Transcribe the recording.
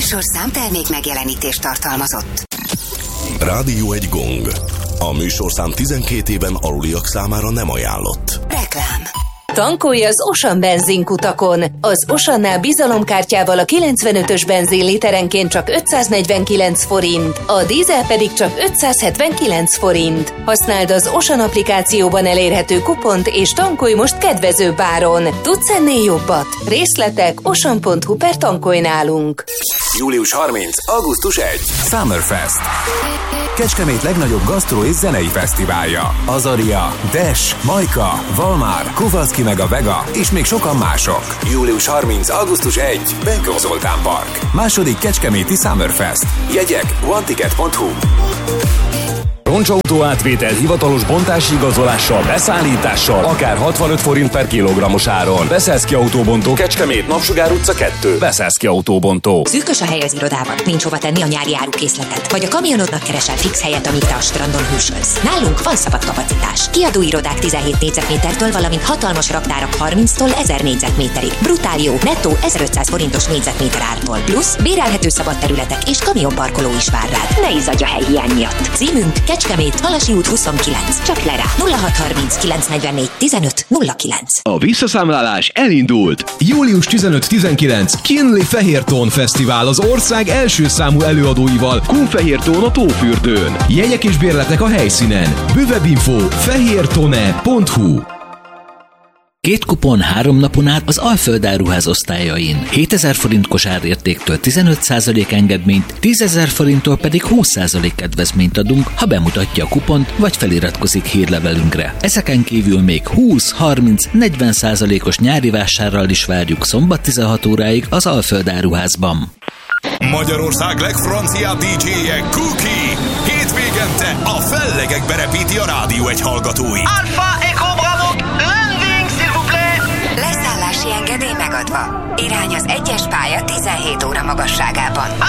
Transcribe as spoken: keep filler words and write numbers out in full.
műsorszám termék megjelenítést tartalmazott. Rádió egy gong. A műsorszám tizenkét éven aluliak számára nem ajánlott. Reklám. Tankolj az Ocean benzinkutakon. Az Oceannál bizalomkártyával a kilencvenötös benzin literenként csak ötszáznegyvenkilenc forint, a dízel pedig csak ötszázhetvenkilenc forint. Használd az Ocean applikációban elérhető kupont és tankolj most kedvezőbb áron. Tudsz ennél jobbat? Részletek ocean pont hu per tankolj nálunk. július harmincadika. augusztus elsejé. Summerfest. Kecskemét legnagyobb gasztró és zenei fesztiválja. Azaria, Dash, Majka, Valmár, Kovalszki meg a Vega, és még sokan mások. július harmincadika. augusztus elsejé. Benkó Zoltán Park. Második kecskeméti Summerfest. Jegyek one ticket pont hu. Roncsautó átvétel hivatalos bontási igazolással, beszállítással, akár hatvanöt forint per kilogrammos áron. Beszélszki Autóbontó, Kecskemét, Napsugár utca kettő. Beszélszki Autóbontó. Szűkös a hely az irodában, nincs hova tenni a nyári árukészletet, vagy a kamionodnak keresel fix helyet, amíg te a strandon hűsölsz. Nálunk van szabad kapacitás. Kiadó irodák tizenhét négyzetmétertől, valamint hatalmas raktárak harminctól ezer négyzetméterig. Brutál jó, nettó ezerötszáz forintos négyzetméter ártól. Plusz bérelhető szabad területek és kamionparkoló is vár rád. Ne izzadj a helyhiány miatt. Címünk Kecskemét, Halasi út huszonkilenc. Csak le rá. nulla hat harminc kilenc negyvennégy tizenöt nulla kilenc. A visszaszámlálás elindult. július tizenöt-tizenkilenc Kinley Fehértón Fesztivál az ország első számú előadóival Kunfehértón a Tófürdőn. Jegyek és bérletek a helyszínen. Bővebb info fehértone pont hu. Két kupon három napon át az Alföld áruház osztályain. hétezer forint kosárértéktől tizenöt százalék engedményt, tízezer forinttól pedig húsz százalék kedvezményt adunk, ha bemutatja a kupont vagy feliratkozik hírlevelünkre. Ezeken kívül még húsz, harminc, negyven százalékos nyári vásárral is várjuk szombat tizenhat óráig az Alföld áruházban. Magyarország legfranciább dé dzséje Cookie hétvégente a fellegekbe repíti a Rádió egy hallgatói. Alfa Echo Bravo, landing s'il vous plaît! Leszállási engedély megadva. Irány az egyes pálya tizenhét óra magasságában.